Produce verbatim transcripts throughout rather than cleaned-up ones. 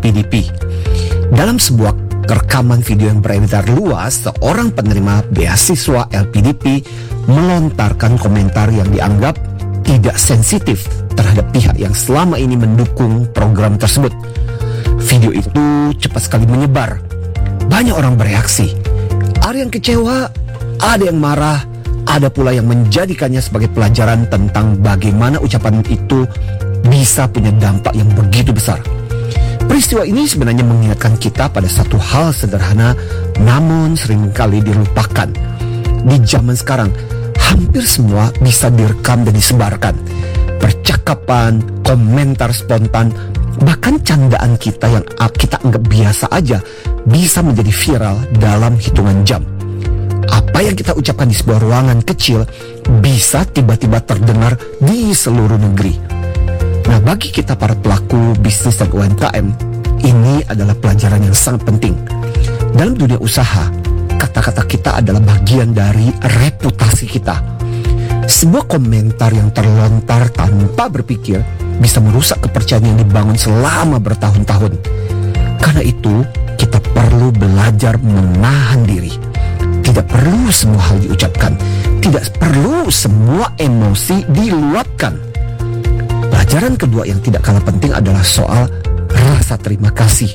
P D P. Dalam sebuah rekaman video yang beredar luas, seorang penerima beasiswa L P D P melontarkan komentar yang dianggap tidak sensitif terhadap pihak yang selama ini mendukung program tersebut. Video itu cepat sekali menyebar. Banyak orang bereaksi. Ada yang kecewa, ada yang marah, ada pula yang menjadikannya sebagai pelajaran tentang bagaimana ucapan itu bisa punya dampak yang begitu besar. Peristiwa ini sebenarnya mengingatkan kita pada satu hal sederhana, namun seringkali dilupakan. Di zaman sekarang, hampir semua bisa direkam dan disebarkan. Percakapan, komentar spontan, bahkan candaan kita yang kita anggap biasa aja bisa menjadi viral dalam hitungan jam. Apa yang kita ucapkan di sebuah ruangan kecil bisa tiba-tiba terdengar di seluruh negeri. Nah, bagi kita para pelaku bisnis dan U M K M, ini adalah pelajaran yang sangat penting. Dalam dunia usaha, kata-kata kita adalah bagian dari reputasi kita. Sebuah komentar yang terlontar tanpa berpikir bisa merusak kepercayaan yang dibangun selama bertahun-tahun. Karena itu, kita perlu belajar menahan diri. Tidak perlu semua hal diucapkan. Tidak perlu semua emosi diluapkan. Pelajaran kedua yang tidak kalah penting adalah soal rasa terima kasih.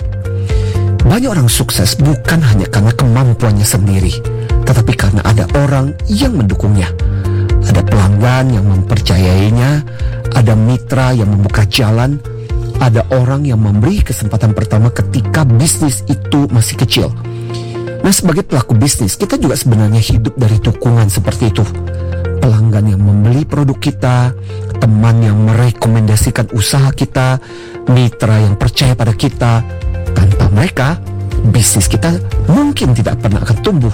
Banyak orang sukses bukan hanya karena kemampuannya sendiri, tetapi karena ada orang yang mendukungnya. Ada pelanggan yang mempercayainya, ada mitra yang membuka jalan, ada orang yang memberi kesempatan pertama ketika bisnis itu masih kecil. Nah, sebagai pelaku bisnis, kita juga sebenarnya hidup dari dukungan seperti itu. Pelanggan yang membeli produk kita, teman yang merekomendasikan usaha kita, mitra yang percaya pada kita. Tanpa mereka, bisnis kita mungkin tidak pernah akan tumbuh.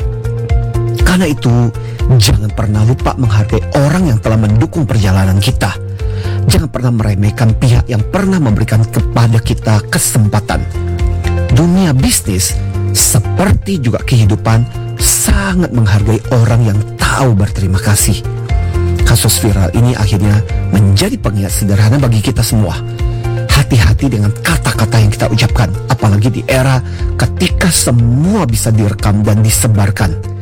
Karena itu, jangan pernah lupa menghargai orang yang telah mendukung perjalanan kita. Jangan pernah meremehkan pihak yang pernah memberikan kepada kita kesempatan. Dunia bisnis, seperti juga kehidupan, sangat menghargai orang yang tahu berterima kasih. Kasus viral ini akhirnya menjadi pengingat sederhana bagi kita semua. Hati-hati dengan kata-kata yang kita ucapkan, apalagi di era ketika semua bisa direkam dan disebarkan.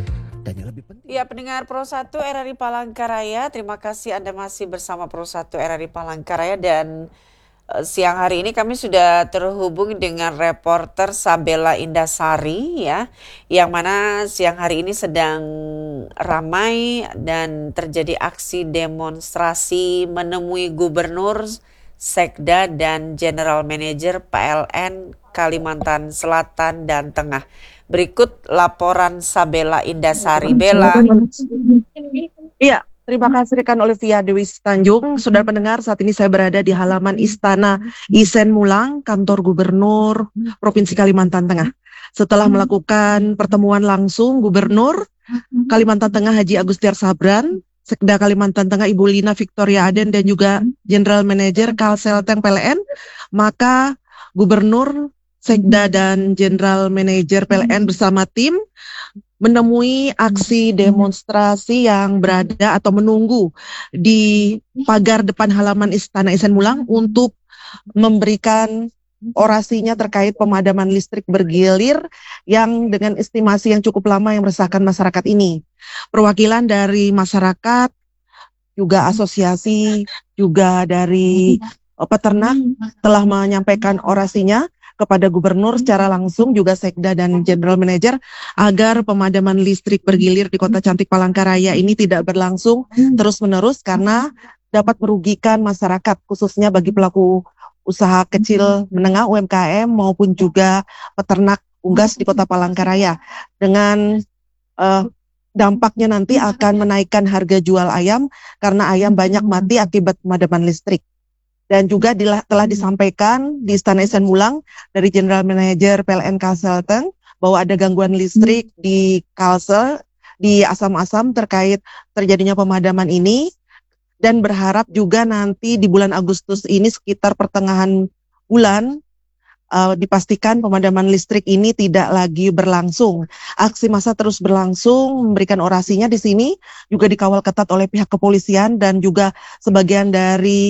Ya, pendengar Pro satu R R I Palangkaraya, terima kasih Anda masih bersama Pro satu R R I Palangkaraya, dan uh, siang hari ini kami sudah terhubung dengan reporter Sabella Indasari ya, yang mana siang hari ini sedang ramai dan terjadi aksi demonstrasi menemui Gubernur, Sekda dan General Manager P L N Kalimantan Selatan dan Tengah. Berikut laporan Sabella Indasari. Bella. Iya, terima kasih rekan Olivia Dewi Tanjung. Saudara pendengar, saat ini saya berada di halaman Istana Isen Mulang, kantor Gubernur Provinsi Kalimantan Tengah. Setelah melakukan pertemuan langsung Gubernur Kalimantan Tengah Haji Agustiar Sabran, Sekda Kalimantan Tengah Ibu Lina Victoria Aden, dan juga General Manager Kalselteng P L N, maka Gubernur, Sekda dan General Manager P L N bersama tim menemui aksi demonstrasi yang berada atau menunggu di pagar depan halaman Istana Isen Mulang untuk memberikan orasinya terkait pemadaman listrik bergilir yang dengan estimasi yang cukup lama yang meresahkan masyarakat ini. Perwakilan dari masyarakat, juga asosiasi, juga dari peternak telah menyampaikan orasinya kepada Gubernur secara langsung, juga Sekda dan General Manager, agar pemadaman listrik bergilir di Kota Cantik Palangkaraya ini tidak berlangsung terus-menerus karena dapat merugikan masyarakat, khususnya bagi pelaku usaha kecil menengah U M K M maupun juga peternak unggas di Kota Palangkaraya. Dengan uh, dampaknya nanti akan menaikkan harga jual ayam karena ayam banyak mati akibat pemadaman listrik. Dan juga dila, telah disampaikan di Istana Isen Mulang dari General Manager P L N Kalselteng bahwa ada gangguan listrik di Kalsel, di Asam-Asam terkait terjadinya pemadaman ini, dan berharap juga nanti di bulan Agustus ini sekitar pertengahan bulan uh, dipastikan pemadaman listrik ini tidak lagi berlangsung. Aksi massa terus berlangsung, memberikan orasinya di sini juga dikawal ketat oleh pihak kepolisian dan juga sebagian dari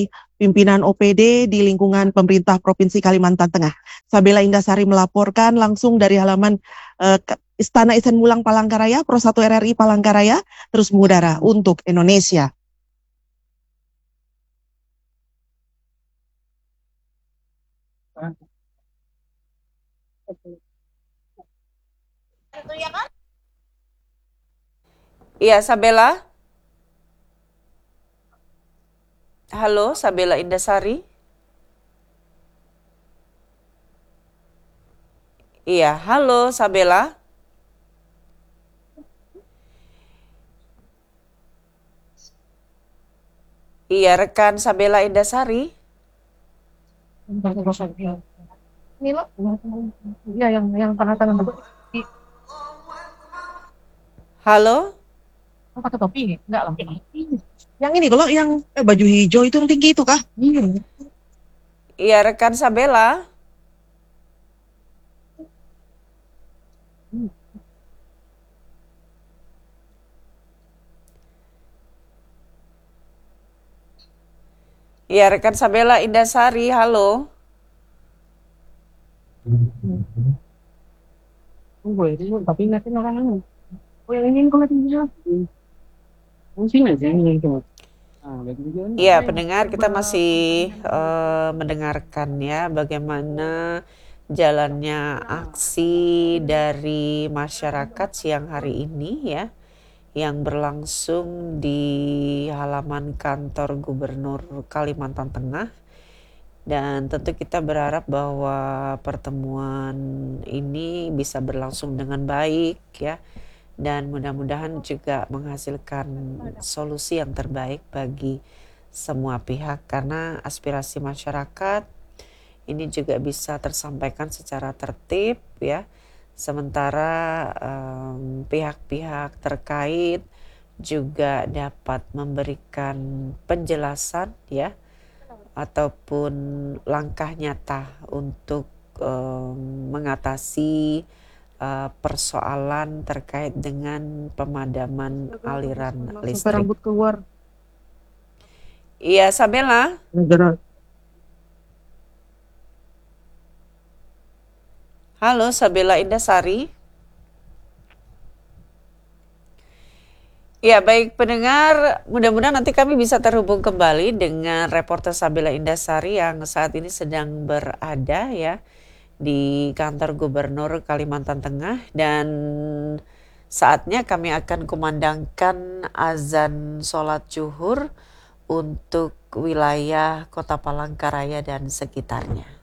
pimpinan O P D di lingkungan pemerintah Provinsi Kalimantan Tengah. Sabela Indasari melaporkan langsung dari halaman uh, Istana Isen Mulang Palangkaraya, Pro satu R R I Palangkaraya, terus mengudara untuk Indonesia. Iya, Sabela. Halo, Sabela Indasari. Iya, halo Sabela. Iya, rekan Sabela Indasari. Ini loh, ya yang yang tanda tangan Halo. Oh, pakai topi? Enggak lah. Yang ini kalau yang eh, baju hijau itu yang tinggi itu kah? Iya, rekan Sabela. Iya, rekan Sabela Indasari, halo. Oh, itu tapi ngeliatin orang lain. Oh, yang ini kok ngeliatin dia. Mungkin aja ini itu. Iya, pendengar, kita masih uh, mendengarkan ya bagaimana jalannya aksi dari masyarakat siang hari ini ya, yang berlangsung di halaman kantor Gubernur Kalimantan Tengah. Dan tentu kita berharap bahwa pertemuan ini bisa berlangsung dengan baik ya, dan mudah-mudahan juga menghasilkan solusi yang terbaik bagi semua pihak, karena aspirasi masyarakat ini juga bisa tersampaikan secara tertib ya, sementara um, pihak-pihak terkait juga dapat memberikan penjelasan ya, ataupun langkah nyata untuk um, mengatasi uh, persoalan terkait dengan pemadaman aliran listrik. Rambut keluar. Iya, Sabela. Halo, Sabela Indasari. Ya, baik pendengar, mudah-mudahan nanti kami bisa terhubung kembali dengan reporter Sabela Indasari yang saat ini sedang berada ya di kantor Gubernur Kalimantan Tengah, dan saatnya kami akan kumandangkan azan sholat zuhur untuk wilayah Kota Palangkaraya dan sekitarnya.